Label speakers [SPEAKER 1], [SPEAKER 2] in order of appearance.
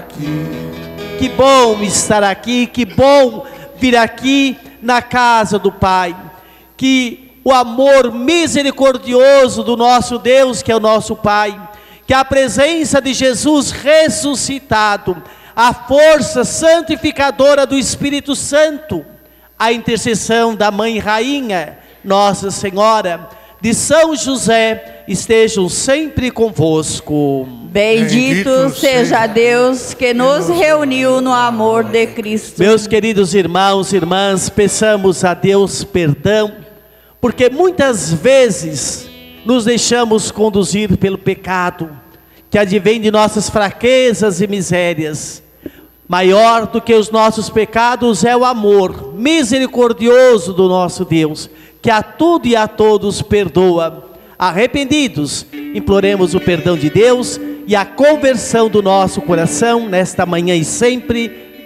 [SPEAKER 1] aqui.
[SPEAKER 2] Que bom estar aqui, que bom vir aqui na casa do Pai. Que o amor misericordioso do nosso Deus, que é o nosso Pai, que a presença de Jesus ressuscitado, a força santificadora do Espírito Santo, a intercessão da Mãe Rainha, Nossa Senhora, de São José, estejam sempre convosco.
[SPEAKER 3] Bendito seja Deus que nos reuniu no amor de Cristo.
[SPEAKER 2] Meus queridos irmãos e irmãs, peçamos a Deus perdão, porque muitas vezes nos deixamos conduzir pelo pecado, que advém de nossas fraquezas e misérias. Maior do que os nossos pecados é o amor misericordioso do nosso Deus, que a tudo e a todos perdoa. Arrependidos, imploremos o perdão de Deus e a conversão do nosso coração nesta manhã e sempre.